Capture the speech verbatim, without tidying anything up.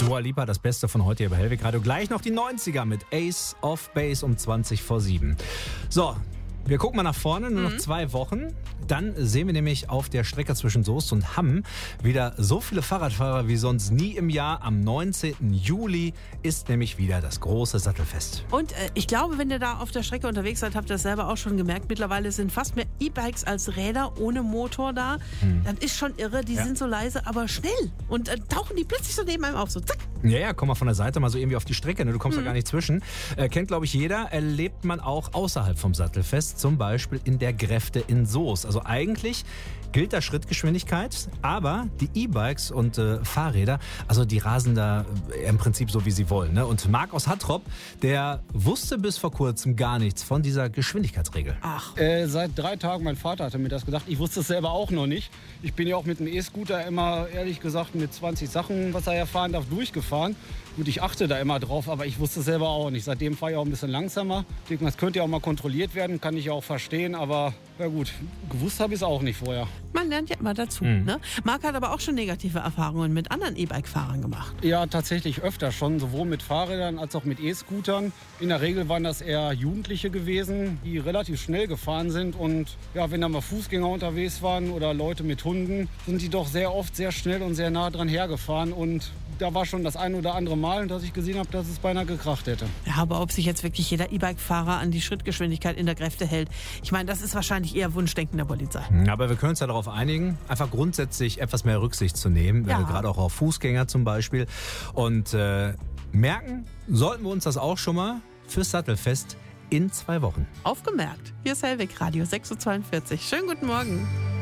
Dua Lipa, das Beste von heute hier bei Hellweg Radio. Gleich noch die neunziger mit Ace of Base um zwanzig vor sieben. So, wir gucken mal nach vorne, nur noch mhm. zwei Wochen. Dann sehen wir nämlich auf der Strecke zwischen Soest und Hamm wieder so viele Fahrradfahrer wie sonst nie im Jahr. Am neunzehnten Juli ist nämlich wieder das große Sattelfest. Und äh, ich glaube, wenn ihr da auf der Strecke unterwegs seid, habt ihr das selber auch schon gemerkt. Mittlerweile sind fast mehr E-Bikes als Räder ohne Motor da. Hm. Das ist schon irre. Die ja. sind so leise, aber schnell. Und äh, tauchen die plötzlich so neben einem auf. So zack. Ja, ja, komm mal von der Seite mal so irgendwie auf die Strecke. Ne? Du kommst hm. da gar nicht zwischen. Äh, kennt, glaube ich, jeder. Erlebt man auch außerhalb vom Sattelfest. Zum Beispiel in der Gräfte in Soest. Also eigentlich gilt da Schrittgeschwindigkeit, aber die E-Bikes und äh, Fahrräder, also die rasen da im Prinzip so, wie sie wollen. Ne? Und Marc aus Hattrop, der wusste bis vor kurzem gar nichts von dieser Geschwindigkeitsregel. Ach. Äh, seit drei Tagen, mein Vater hatte mir das gesagt, ich wusste es selber auch noch nicht. Ich bin ja auch mit dem E-Scooter immer, ehrlich gesagt, mit zwanzig Sachen, was er ja fahren darf, durchgefahren. Gut, ich achte da immer drauf, aber ich wusste es selber auch nicht. Seitdem fahre ich auch ein bisschen langsamer. Ich denke, das könnte ja auch mal kontrolliert werden, kann ich ja auch verstehen, aber ja gut, gewusst habe ich es auch nicht vorher. Man lernt ja immer dazu. Mhm. Ne? Marc hat aber auch schon negative Erfahrungen mit anderen E-Bike-Fahrern gemacht. Ja, tatsächlich öfter schon, sowohl mit Fahrrädern als auch mit E-Scootern. In der Regel waren das eher Jugendliche gewesen, die relativ schnell gefahren sind. Und ja, wenn da mal Fußgänger unterwegs waren oder Leute mit Hunden, sind die doch sehr oft sehr schnell und sehr nah dran hergefahren. Und da war schon das ein oder andere Mal, dass ich gesehen habe, dass es beinahe gekracht hätte. Ja, aber ob sich jetzt wirklich jeder E-Bike-Fahrer an die Schrittgeschwindigkeit in der Gräfte hält, ich meine, das ist wahrscheinlich eher Wunschdenken der Polizei. Aber wir können uns ja darauf einigen, einfach grundsätzlich etwas mehr Rücksicht zu nehmen, ja. gerade auch auf Fußgänger zum Beispiel. Und äh, merken sollten wir uns das auch schon mal fürs Sattelfest in zwei Wochen. Aufgemerkt. Hier ist Hellweg Radio sechs Uhr zweiundvierzig. Schönen guten Morgen.